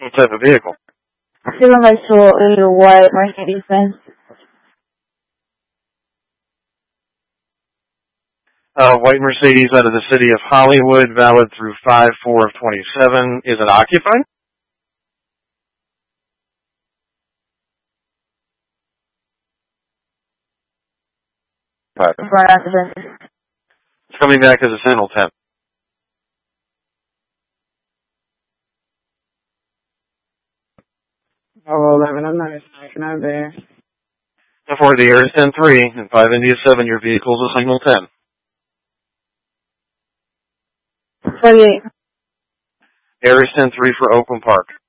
What type of vehicle? 7x2 a white Mercedes-Benz. White Mercedes out of the city of Hollywood, valid through 5/4 of 27. Is it occupied? Front occupant. It's coming back as a single 10. Oh, 11, I'm not out there. For the Aries 10-3 and 5 India 7, your vehicle is a single 10. 48. Aries 10-3 for Oakland Park.